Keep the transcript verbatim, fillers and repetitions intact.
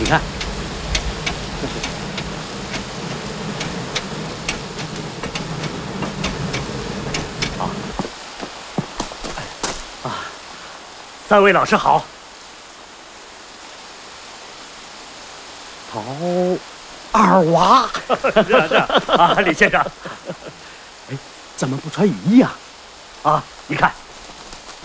你看，啊啊，三位老师好。陶二娃，是啊是啊，啊，李先生，哎，怎么不穿雨衣啊？啊，你看